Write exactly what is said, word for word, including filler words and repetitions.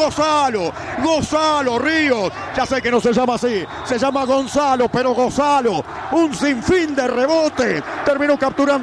Gonzalo, Gonzalo Ríos, ya sé que no se llama así, se llama Gonzalo, pero Gonzalo, un sinfín de rebote, terminó capturando